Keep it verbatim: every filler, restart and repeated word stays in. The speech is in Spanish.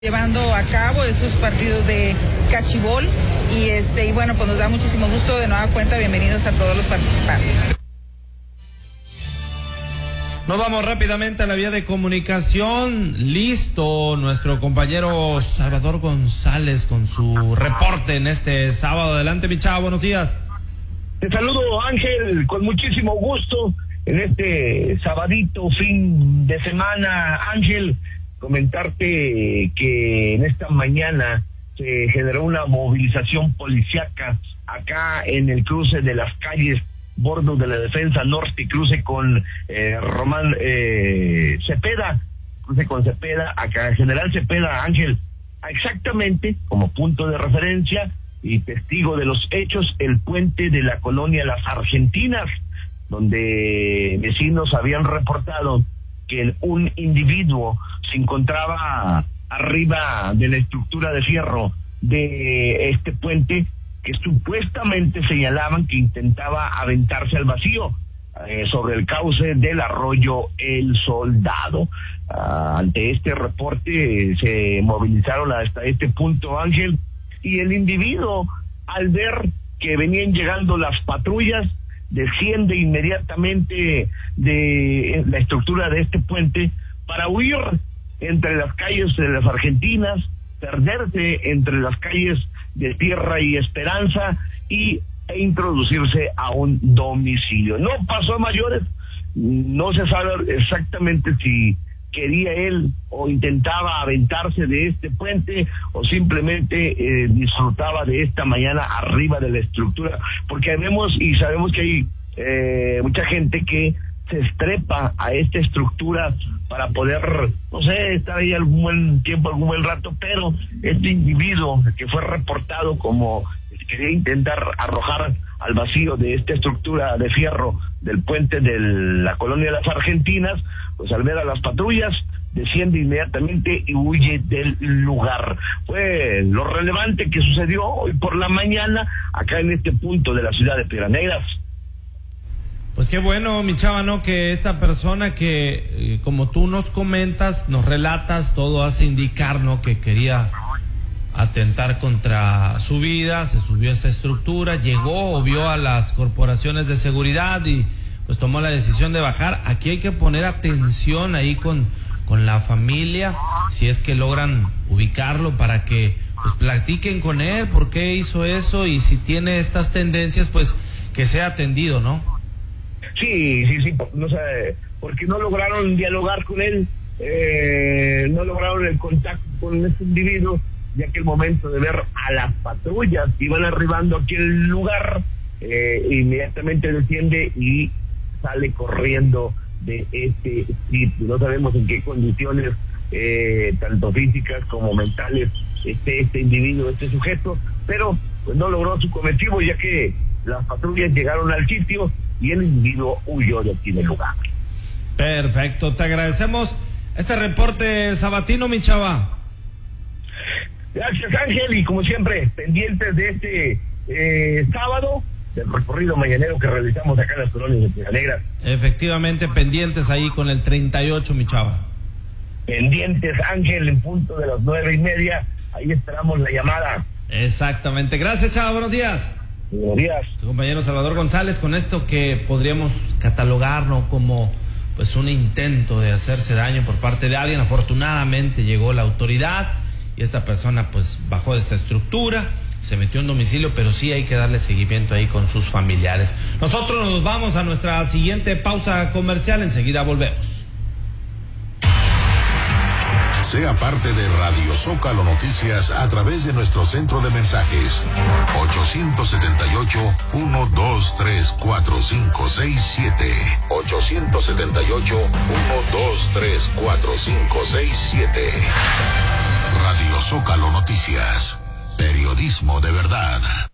llevando a cabo estos partidos de cachibol y este y bueno, pues nos da muchísimo gusto. De nueva cuenta, bienvenidos a todos los participantes. Nos vamos rápidamente a la vía de comunicación. Listo nuestro compañero Salvador González con su reporte en este sábado. Adelante, mi chavo, buenos días. Te saludo, Ángel, con muchísimo gusto en este sabadito fin de semana. Ángel, comentarte que en esta mañana se generó una movilización policíaca acá en el cruce de las calles Bordo de la Defensa Norte, cruce con eh, Román eh, Cepeda, cruce con Cepeda, acá General Cepeda, Ángel, exactamente como punto de referencia y testigo de los hechos, el puente de la colonia Las Argentinas, donde vecinos habían reportado que un individuo se encontraba arriba de la estructura de fierro de este puente, que supuestamente señalaban que intentaba aventarse al vacío eh, sobre el cauce del arroyo El Soldado. Ah, ante este reporte eh, se movilizaron hasta este punto, Ángel, y el individuo, al ver que venían llegando las patrullas, desciende inmediatamente de la estructura de este puente para huir entre las calles de Las Argentinas, perderse entre las calles de Tierra y Esperanza y e introducirse a un domicilio. No pasó a mayores, no se sabe exactamente si quería él o intentaba aventarse de este puente o simplemente eh, disfrutaba de esta mañana arriba de la estructura, porque vemos y sabemos que hay eh, mucha gente que se estrepa a esta estructura para poder, no sé, estar ahí algún buen tiempo, algún buen rato, pero este individuo que fue reportado como quería intentar arrojar al vacío de esta estructura de fierro del puente de la colonia de Las Argentinas, pues al ver a las patrullas desciende inmediatamente y huye del lugar. Fue lo relevante que sucedió hoy por la mañana acá en este punto de la ciudad de Piedras Negras. Pues qué bueno, mi chava, ¿no? Que esta persona que, eh, como tú nos comentas, nos relatas, todo hace indicar, ¿no? Que quería atentar contra su vida, se subió a esa estructura, llegó o vio a las corporaciones de seguridad y pues tomó la decisión de bajar. Aquí hay que poner atención ahí con, con la familia, si es que logran ubicarlo, para que pues platiquen con él por qué hizo eso y si tiene estas tendencias, pues que sea atendido, ¿no? Sí, sí, sí, no sé, porque no lograron dialogar con él, eh, no lograron el contacto con este individuo, ya que el momento de ver a las patrullas que iban arribando aquí al lugar, eh, inmediatamente desciende y sale corriendo de este sitio. No sabemos en qué condiciones, eh, tanto físicas como mentales, esté este individuo, este sujeto, pero pues no logró su cometido, ya que las patrullas llegaron al sitio y el individuo huyó de aquí del lugar. Perfecto, te agradecemos este reporte sabatino, mi chava. Gracias, Ángel, y como siempre, pendientes de este eh, sábado, del recorrido mañanero que realizamos acá en las colonias de Piedras Negras. Efectivamente, pendientes ahí con el treinta y ocho, mi chava. Pendientes, Ángel, en punto de las nueve y media, ahí esperamos la llamada. Exactamente, gracias, chava, buenos días. Buenos días. Su compañero Salvador González, con esto que podríamos catalogar, ¿no?, como pues un intento de hacerse daño por parte de alguien. Afortunadamente llegó la autoridad y esta persona pues bajó de esta estructura, se metió en domicilio, pero sí hay que darle seguimiento ahí con sus familiares. Nosotros nos vamos a nuestra siguiente pausa comercial, enseguida volvemos. Sea parte de Radio Zócalo Noticias a través de nuestro centro de mensajes ocho siete ocho, uno dos tres, cuatro cinco seis siete ocho siete ocho, uno dos tres, cuatro cinco seis siete. Radio Zócalo Noticias, periodismo de verdad.